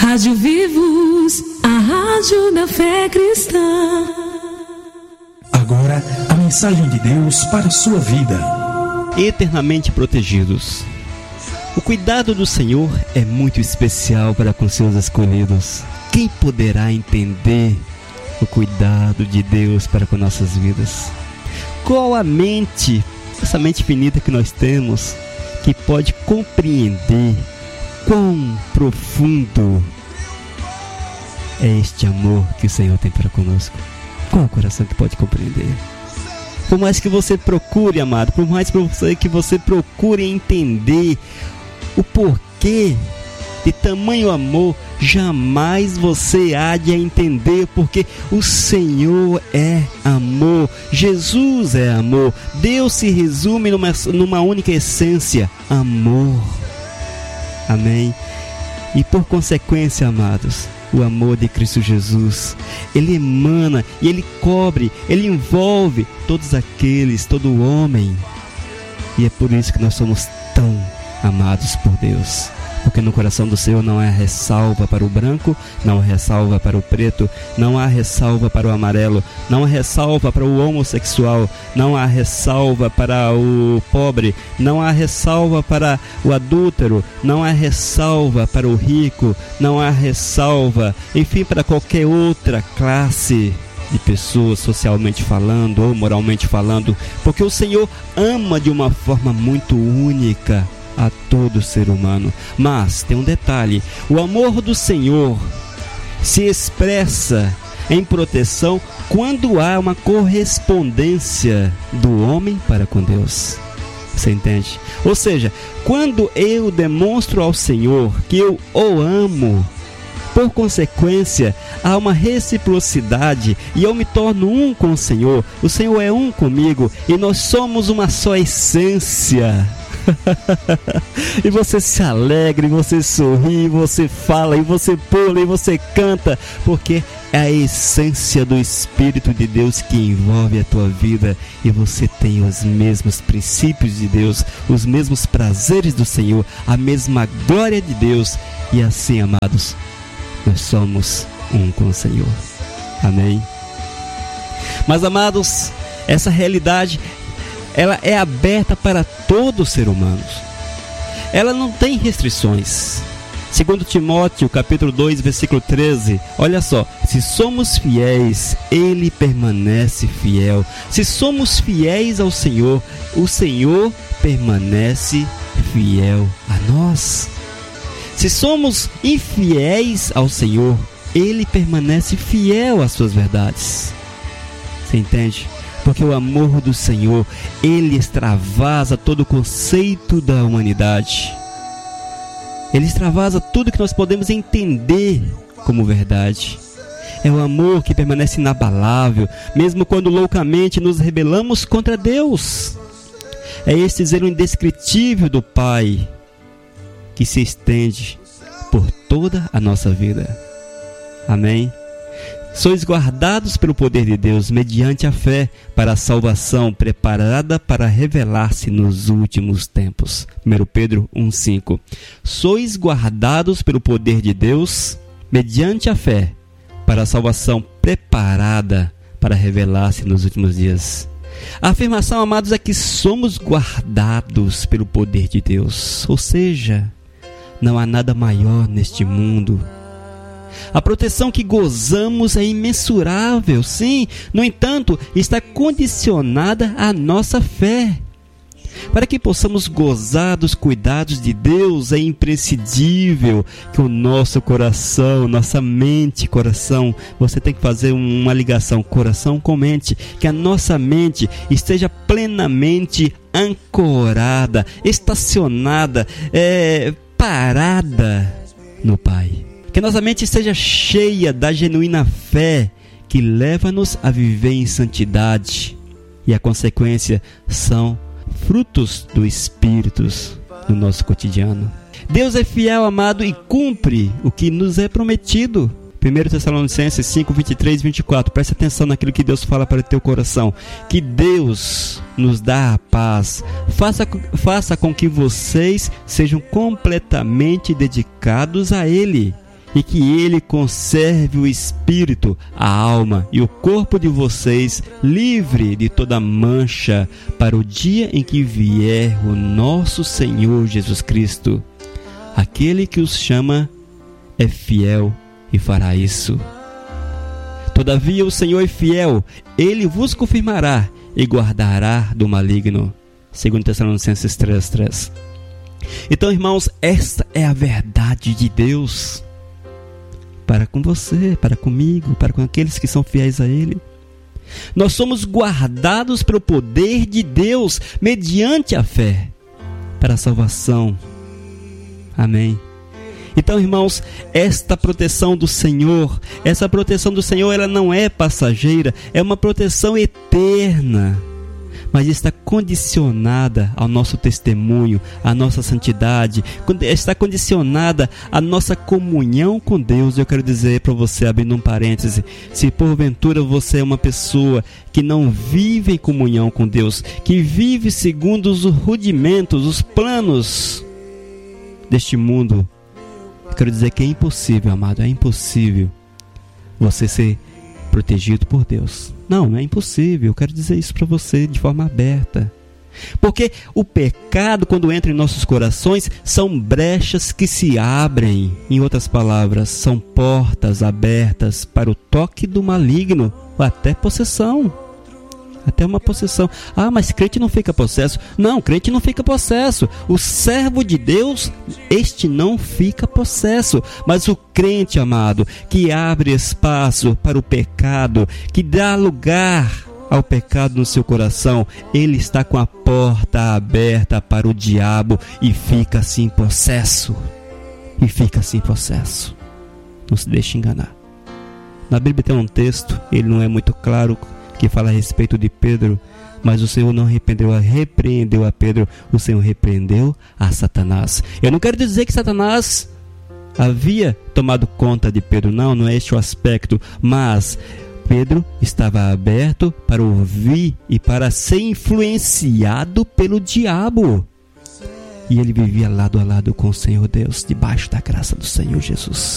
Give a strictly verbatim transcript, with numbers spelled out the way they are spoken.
Rádio Vivos, a rádio da fé cristã. Agora, a mensagem de Deus para a sua vida. Eternamente protegidos. O cuidado do Senhor é muito especial para com seus escolhidos. Quem poderá entender o cuidado de Deus para com nossas vidas? Qual a mente, essa mente finita que nós temos, que pode compreender quão profundo é este amor que o Senhor tem para conosco? Qual o coração que pode compreender? Por mais que você procure, amado, por mais que você procure entender o porquê de tamanho amor, jamais você há de entender, porque o Senhor é amor, Jesus é amor, Deus se resume numa, numa única essência, amor. Amém? E por consequência, amados, o amor de Cristo Jesus, ele emana e ele cobre, ele envolve todos aqueles, todo homem. E é por isso que nós somos tão amados por Deus. Porque no coração do Senhor não há ressalva para o branco, não há ressalva para o preto, não há ressalva para o amarelo, não há ressalva para o homossexual, não há ressalva para o pobre, não há ressalva para o adúltero, não há ressalva para o rico, não há ressalva, enfim, para qualquer outra classe de pessoas, socialmente falando ou moralmente falando, porque o Senhor ama de uma forma muito única a todo ser humano. Mas tem um detalhe: o amor do Senhor se expressa em proteção quando há uma correspondência do homem para com Deus. Você entende? Ou seja, quando eu demonstro ao Senhor que eu o amo, por consequência, há uma reciprocidade e eu me torno um com o Senhor. O Senhor é um comigo e nós somos uma só essência. E você se alegra, e você sorri, e você fala, e você pula, e você canta, porque é a essência do Espírito de Deus que envolve a tua vida, e você tem os mesmos princípios de Deus, os mesmos prazeres do Senhor, a mesma glória de Deus. E assim, amados, nós somos um com o Senhor. Amém? Mas, amados, essa realidade, ela é aberta para todo ser humano. Ela não tem restrições. Segundo Timóteo, capítulo dois, versículo treze, olha só: se somos fiéis, Ele permanece fiel. Se somos fiéis ao Senhor, o Senhor permanece fiel a nós. Se somos infiéis ao Senhor, Ele permanece fiel às suas verdades. Você entende? Porque o amor do Senhor, ele extravasa todo o conceito da humanidade. Ele extravasa tudo que nós podemos entender como verdade. É o amor que permanece inabalável, mesmo quando loucamente nos rebelamos contra Deus. É esse zelo indescritível do Pai que se estende por toda a nossa vida. Amém? Sois guardados pelo poder de Deus mediante a fé para a salvação preparada para revelar-se nos últimos tempos. primeiro Pedro um, cinco. Sois guardados pelo poder de Deus mediante a fé para a salvação preparada para revelar-se nos últimos dias. A afirmação, amados, é que somos guardados pelo poder de Deus. Ou seja, não há nada maior neste mundo. A proteção que gozamos é imensurável, sim. No entanto, está condicionada à nossa fé. Para que possamos gozar dos cuidados de Deus, é imprescindível que o nosso coração, nossa mente, coração, você tem que fazer uma ligação, coração com mente, que a nossa mente esteja plenamente ancorada, estacionada, é, parada no Pai. Que nossa mente esteja cheia da genuína fé que leva-nos a viver em santidade. E a consequência são frutos do Espírito no nosso cotidiano. Deus é fiel, amado, e cumpre o que nos é prometido. primeiro Tessalonicenses cinco, vinte e três e vinte e quatro. Preste atenção naquilo que Deus fala para o teu coração. Que Deus nos dá a paz. Faça, faça com que vocês sejam completamente dedicados a Ele. e que Ele conserve o espírito, a alma e o corpo de vocês livre de toda mancha para o dia em que vier o nosso Senhor Jesus Cristo. Aquele que os chama é fiel e fará isso. Todavia o Senhor é fiel, Ele vos confirmará e guardará do maligno. Segundo Tessalonicenses três, três. Então, irmãos, esta é a verdade de Deus para com você, para comigo, para com aqueles que são fiéis a Ele. Nós somos guardados pelo poder de Deus mediante a fé para a salvação. Amém. Então, irmãos, esta proteção do Senhor, essa proteção do Senhor, ela não é passageira, é uma proteção eterna, mas está condicionada ao nosso testemunho, à nossa santidade, está condicionada à nossa comunhão com Deus. Eu quero dizer para você, abrindo um parêntese, se porventura você é uma pessoa que não vive em comunhão com Deus, que vive segundo os rudimentos, os planos deste mundo, eu quero dizer que é impossível, amado, é impossível você ser protegido por Deus. Não, não é impossível. Eu quero dizer isso para você de forma aberta. Porque o pecado, quando entra em nossos corações, são brechas que se abrem. Em outras palavras, são portas abertas para o toque do maligno, ou até possessão. Até uma possessão. Ah, mas crente não fica possesso. Não, crente não fica possesso. O servo de Deus, este não fica possesso. Mas o crente, amado, que abre espaço para o pecado, que dá lugar ao pecado no seu coração, ele está com a porta aberta para o diabo e fica assim possesso. E fica assim possesso. Não se deixe enganar. Na Bíblia tem um texto, ele não é muito claro, que fala a respeito de Pedro, mas o Senhor não repreendeu a, repreendeu a Pedro, o Senhor repreendeu a Satanás. Eu não quero dizer que Satanás havia tomado conta de Pedro, não, não é este o aspecto, mas Pedro estava aberto para ouvir e para ser influenciado pelo diabo. E ele vivia lado a lado com o Senhor Deus, debaixo da graça do Senhor Jesus.